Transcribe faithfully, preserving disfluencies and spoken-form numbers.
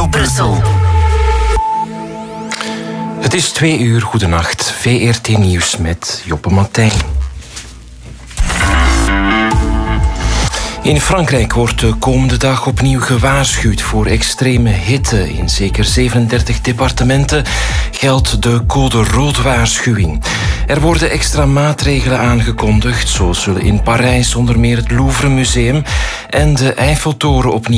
Brussel. Het is twee uur, goedenacht. V R T Nieuws met Joppe Martijn. In Frankrijk wordt de komende dag opnieuw gewaarschuwd voor extreme hitte. In zeker zevenendertig departementen geldt de code rood waarschuwing. Er worden extra maatregelen aangekondigd. Zo zullen in Parijs onder meer het Louvre Museum en de Eiffeltoren opnieuw